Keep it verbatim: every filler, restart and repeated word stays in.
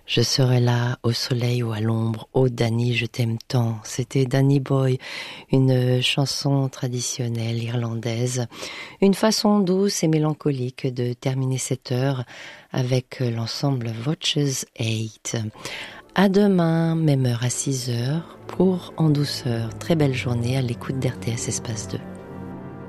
Je serai là, au soleil ou à l'ombre. Oh Danny, je t'aime tant. C'était Danny Boy, une chanson traditionnelle irlandaise. Une façon douce et mélancolique de terminer cette heure avec l'ensemble Watches Eight. À demain, même heure à six heures, pour En Douceur. Très belle journée à l'écoute d'R T S Espace deux.